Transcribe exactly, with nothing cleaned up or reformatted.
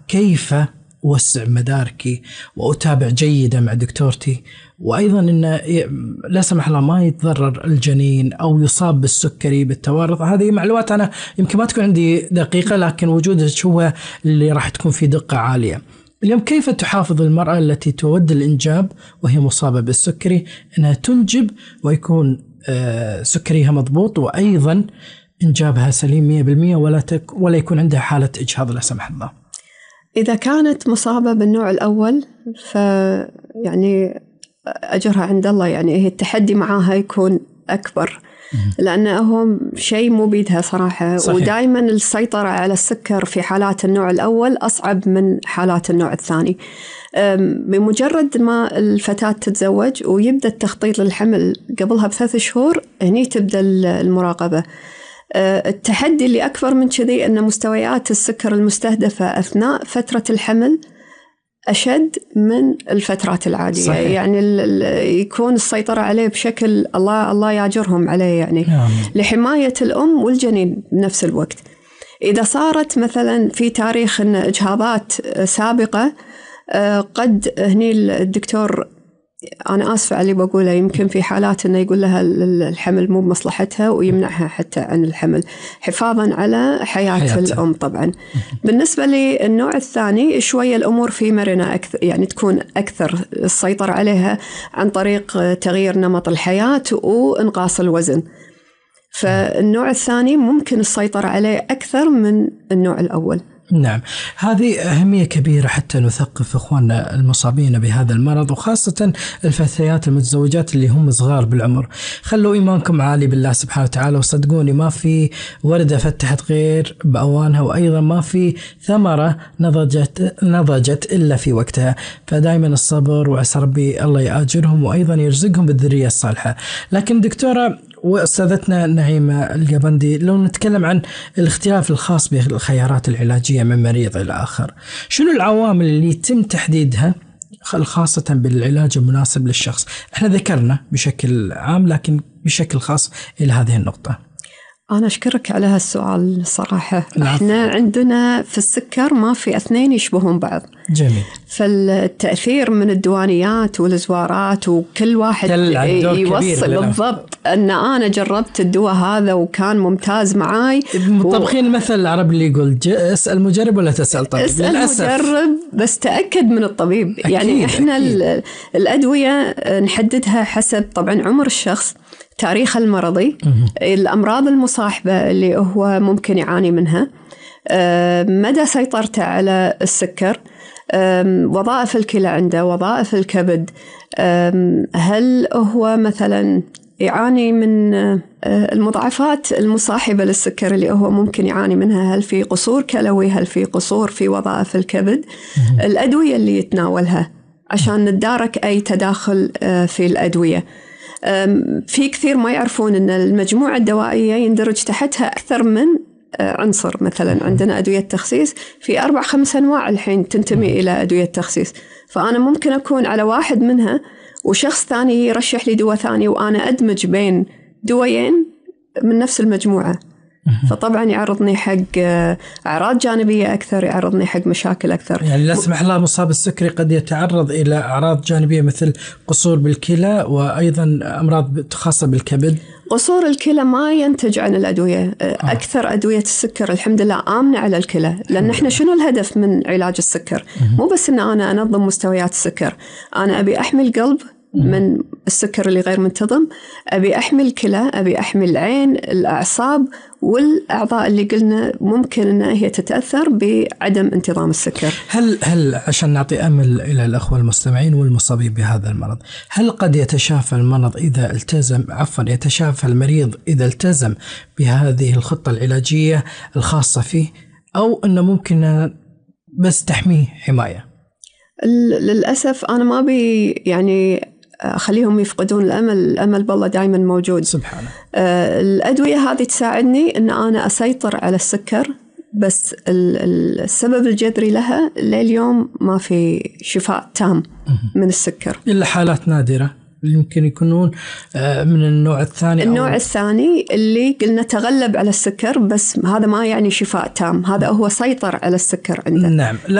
كيف أوسع مداركي وأتابع جيدا مع دكتورتي، وأيضا أن لا سمح الله ما يتضرر الجنين أو يصاب بالسكري بالتوارث. هذه معلومات أنا يمكن ما تكون عندي دقيقة، لكن وجودها هو اللي راح تكون في دقة عالية. اليوم كيف تحافظ المرأة التي تود الإنجاب وهي مصابة بالسكري أنها تنجب ويكون سكريها مضبوط، وأيضا إنجابها سليم مية بالمية ولا تك ولا يكون عندها حالة إجهاض لا سمح الله؟ إذا كانت مصابة بالنوع الأول فيعني أجرها عند الله، يعني هي التحدي معاها يكون أكبر، لأنه هو شيء مو بيدها صراحة. صحيح. ودائما السيطرة على السكر في حالات النوع الأول أصعب من حالات النوع الثاني. بمجرد ما الفتاة تتزوج ويبدأ التخطيط للحمل قبلها بثلاث شهور، هني تبدأ المراقبة. التحدي اللي أكبر من كذي أن مستويات السكر المستهدفة أثناء فترة الحمل أشد من الفترات العادية. صحيح. يعني يكون السيطرة عليه بشكل الله الله ياجرهم عليه، يعني نعم. لحماية الأم والجنين بنفس الوقت. إذا صارت مثلا في تاريخ إن إجهاضات سابقة، قد هني الدكتور، أنا آسفة على اللي بقوله، يمكن في حالات إنه يقول لها الحمل مو بمصلحتها ويمنعها حتى عن الحمل حفاظاً على حياة حياتها. الأم طبعاً. بالنسبة للنوع الثاني شوية الأمور فيه مرنة أكثر، يعني تكون أكثر السيطرة عليها عن طريق تغيير نمط الحياة وإنقاص الوزن. فالنوع الثاني ممكن السيطرة عليه أكثر من النوع الأول. نعم، هذه أهمية كبيرة حتى نثقف إخواننا المصابين بهذا المرض، وخاصة الفتيات المتزوجات اللي هم صغار بالعمر. خلوا إيمانكم عالي بالله سبحانه وتعالى، وصدقوني ما في وردة فتحت غير بأوانها، وأيضا ما في ثمرة نضجت نضجت إلا في وقتها. فدائما الصبر، وعسى ربي الله يأجرهم وأيضا يرزقهم بالذرية الصالحة. لكن دكتورة وأستاذتنا نعيمة القبندي، لو نتكلم عن الاختلاف الخاص بالخيارات العلاجية من مريض إلى آخر، شنو العوامل اللي يتم تحديدها خاصة بالعلاج المناسب للشخص؟ احنا ذكرنا بشكل عام، لكن بشكل خاص إلى هذه النقطة. أنا أشكرك على هالسؤال صراحة. إحنا عندنا في السكر ما في اثنين يشبهون بعض. جميل. فالتأثير من الديوانيات والزوارات، وكل واحد يوصل بالضبط أن أنا جربت الدواء هذا وكان ممتاز معاي. مطبخين المثل العربي اللي يقول اسأل مجرب ولا تسأل طبيب. اسأل للأسف. مجرب بس تأكد من الطبيب. أكيد. يعني إحنا أكيد. الأدوية نحددها حسب طبعا عمر الشخص، تاريخ المرضي، الأمراض المصاحبة اللي هو ممكن يعاني منها، مدى سيطرته على السكر، وظائف الكلى عنده، وظائف الكبد، هل هو مثلا يعاني من المضاعفات المصاحبة للسكر اللي هو ممكن يعاني منها، هل في قصور كلوي، هل في قصور في وظائف الكبد، الأدوية اللي يتناولها عشان نتدارك أي تداخل في الأدوية. في كثير ما يعرفون أن المجموعة الدوائية يندرج تحتها أكثر من عنصر. مثلا عندنا أدوية تخسيس في أربع خمس أنواع الحين تنتمي إلى أدوية تخسيس، فأنا ممكن أكون على واحد منها وشخص ثاني يرشح لي دواء ثاني، وأنا أدمج بين دوايين من نفس المجموعة، فطبعا يعرضني حق أعراض جانبية أكثر، يعرضني حق مشاكل أكثر. يعني لا سمح الله مصاب السكري قد يتعرض إلى أعراض جانبية مثل قصور بالكلى، وأيضا أمراض خاصة بالكبد. قصور الكلى ما ينتج عن الأدوية. آه. أكثر أدوية السكر الحمد لله آمنة على الكلى، لأن إحنا شنو الهدف من علاج السكر؟ مو بس إن أنا أنظم مستويات السكر، أنا أبي أحمي القلب من السكر اللي غير منتظم، أبي أحمي الكلى، أبي أحمي العين، الأعصاب والأعضاء اللي قلنا ممكن أن هي تتأثر بعدم انتظام السكر. هل هل عشان نعطي أمل إلى الأخوة المستمعين والمصابين بهذا المرض، هل قد يتشافى المرض إذا التزم عفوا يتشافى المريض إذا التزم بهذه الخطة العلاجية الخاصة فيه، أو أنه ممكن بس تحميه حماية؟ للأسف أنا ما بي يعني أخليهم يفقدون الأمل، الأمل بالله دائما موجود سبحانه. آه الأدوية هذه تساعدني أن أنا أسيطر على السكر، بس السبب الجذري لها لليوم ما في شفاء تام من السكر إلا حالات نادرة يمكن يكونون من النوع الثاني. النوع أو الثاني اللي قلنا تغلب على السكر، بس هذا ما يعني شفاء تام، هذا هو سيطر على السكر عنده. نعم.